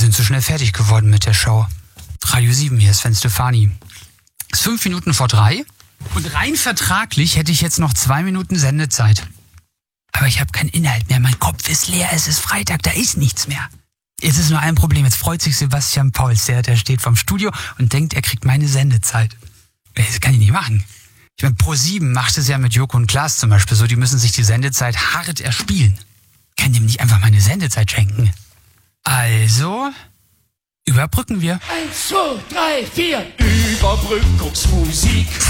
bin zu schnell fertig geworden mit der Show. Radio 7, hier ist Sven Stefani. Es ist 5 Minuten vor 3 und rein vertraglich hätte ich jetzt noch 2 Minuten Sendezeit. Aber ich habe keinen Inhalt mehr, mein Kopf ist leer, es ist Freitag, da ist nichts mehr. Jetzt ist nur ein Problem, jetzt freut sich Sebastian Pauls, der steht vorm Studio und denkt, er kriegt meine Sendezeit. Das kann ich nicht machen. Ich meine, Pro7 macht es ja mit Joko und Klaas zum Beispiel so, die müssen sich die Sendezeit hart erspielen. Ich kann dem nicht einfach meine Sendezeit schenken. Also, überbrücken wir. 1, 2, 3, 4. Überbrückungsmusik.